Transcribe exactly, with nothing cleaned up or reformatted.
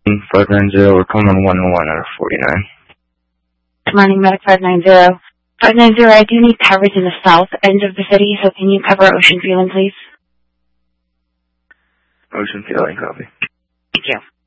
five nine zero, we're calling on one oh one out of forty-nine. Good morning, Medic five nine zero. five nine zero, I do need coverage in the south end of the city, so can you cover Ocean Feeling, please? Ocean Feeling, copy. Thank you.